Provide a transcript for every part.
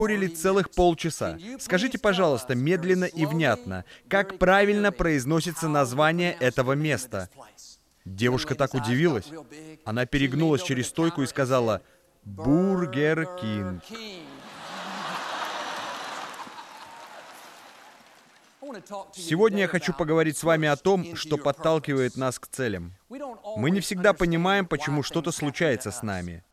Спорили целых полчаса. Скажите, пожалуйста, медленно и внятно, как правильно произносится название этого места? Девушка так удивилась. Она перегнулась через стойку и сказала: «Бургер Кинг». Сегодня я хочу поговорить с вами о том, что подталкивает нас к целям. Мы не всегда понимаем, почему что-то случается с нами.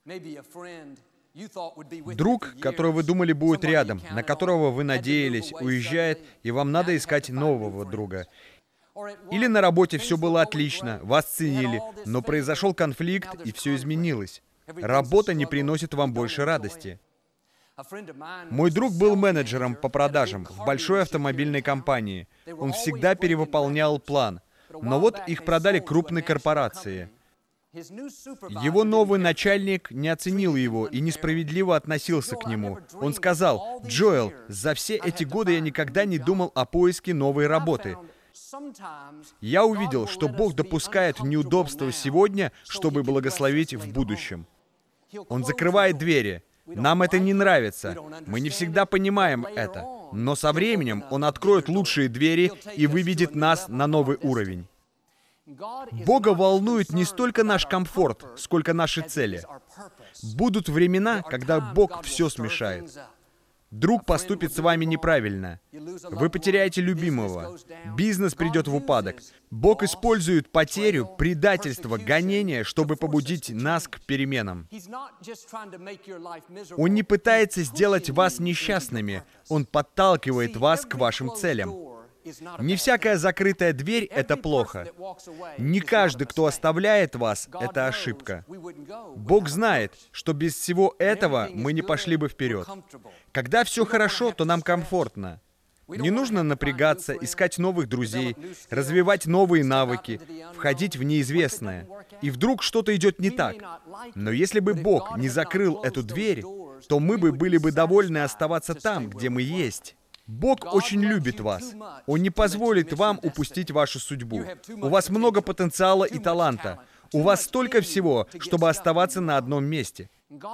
Друг, которого вы думали будет рядом, на которого вы надеялись, уезжает, и вам надо искать нового друга. Или на работе все было отлично, вас ценили, но произошел конфликт, и все изменилось. Работа не приносит вам больше радости. Мой друг был менеджером по продажам в большой автомобильной компании. Он всегда перевыполнял план. Но вот их продали крупной корпорации. Его новый начальник не оценил его и несправедливо относился к нему. Он сказал: «Джоэл, за все эти годы я никогда не думал о поиске новой работы. Я увидел, что Бог допускает неудобства сегодня, чтобы благословить в будущем. Он закрывает двери. Нам это не нравится. Мы не всегда понимаем это. Но со временем Он откроет лучшие двери и выведет нас на новый уровень». Бога волнует не столько наш комфорт, сколько наши цели. Будут времена, когда Бог все смешает. Друг поступит с вами неправильно. Вы потеряете любимого. Бизнес придет в упадок. Бог использует потерю, предательство, гонение, чтобы побудить нас к переменам. Он не пытается сделать вас несчастными. Он подталкивает вас к вашим целям. Не всякая закрытая дверь — это плохо. Не каждый, кто оставляет вас, — это ошибка. Бог знает, что без всего этого мы не пошли бы вперед. Когда все хорошо, то нам комфортно. Не нужно напрягаться, искать новых друзей, развивать новые навыки, входить в неизвестное. И вдруг что-то идет не так. Но если бы Бог не закрыл эту дверь, то мы были бы довольны оставаться там, где мы есть. Бог очень любит вас. Он не позволит вам упустить вашу судьбу. У вас много потенциала и таланта. У вас столько всего, чтобы оставаться на одном месте.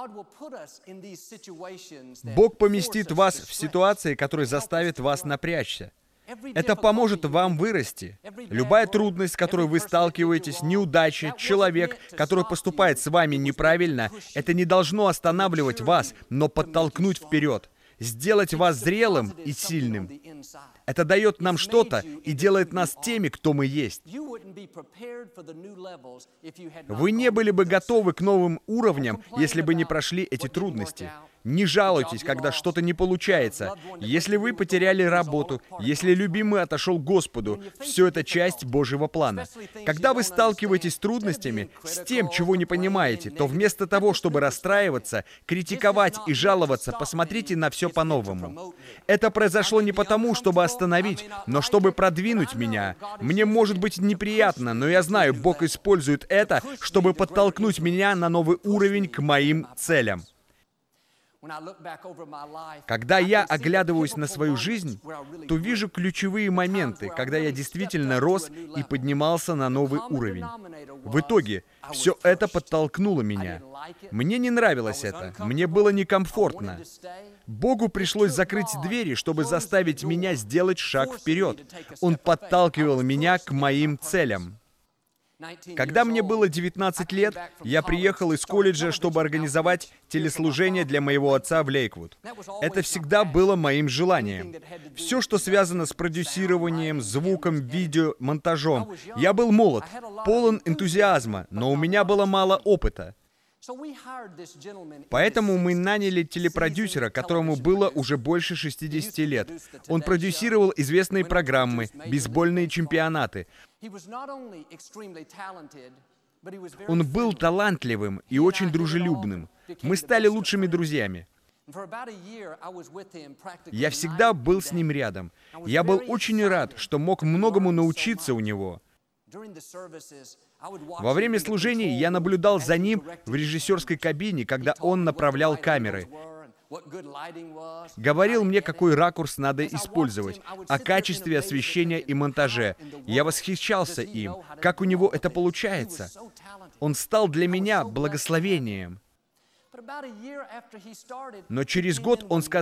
Бог поместит вас в ситуации, которые заставят вас напрячься. Это поможет вам вырасти. Любая трудность, с которой вы сталкиваетесь, неудача, человек, который поступает с вами неправильно, это не должно останавливать вас, но подтолкнуть вперед. Сделать вас зрелым и сильным. Это дает нам что-то и делает нас теми, кто мы есть. Вы не были бы готовы к новым уровням, если бы не прошли эти трудности. Не жалуйтесь, когда что-то не получается. Если вы потеряли работу, если любимый отошел к Господу, все это часть Божьего плана. Когда вы сталкиваетесь с трудностями, с тем, чего не понимаете, то вместо того, чтобы расстраиваться, критиковать и жаловаться, посмотрите на все по-новому. Это произошло не потому, чтобы остановить, но чтобы продвинуть меня. Мне может быть неприятно, но я знаю, Бог использует это, чтобы подтолкнуть меня на новый уровень к моим целям. Когда я оглядываюсь на свою жизнь, то вижу ключевые моменты, когда я действительно рос и поднимался на новый уровень. В итоге, все это подтолкнуло меня. Мне не нравилось это, мне было некомфортно. Богу пришлось закрыть двери, чтобы заставить меня сделать шаг вперед. Он подталкивал меня к моим целям. Когда мне было 19 лет, я приехал из колледжа, чтобы организовать телеслужение для моего отца в Лейквуд. Это всегда было моим желанием. Все, что связано с продюсированием, звуком, видео, монтажом. Я был молод, полон энтузиазма, но у меня было мало опыта. Поэтому мы наняли телепродюсера, которому было уже больше 60 лет. Он продюсировал известные программы, бейсбольные чемпионаты. Он был талантливым и очень дружелюбным. Мы стали лучшими друзьями. Я всегда был с ним рядом. Я был очень рад, что мог многому научиться у него. Во время служений я наблюдал за ним в режиссерской кабине, когда он направлял камеры. Говорил мне, какой ракурс надо использовать, о качестве освещения и монтаже. Я восхищался им, как у него это получается. Он стал для меня благословением. Но через год он сказал,